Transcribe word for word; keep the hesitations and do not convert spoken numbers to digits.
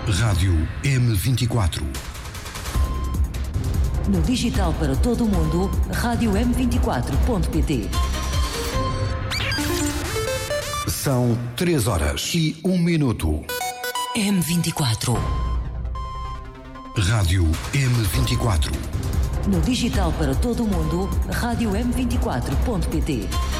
Rádio M vinte e quatro. No digital para todo o mundo, rádio m vinte e quatro ponto pt. São três horas e um minuto. M vinte e quatro. Rádio M vinte e quatro. No digital para todo o mundo, rádio m vinte e quatro ponto pt.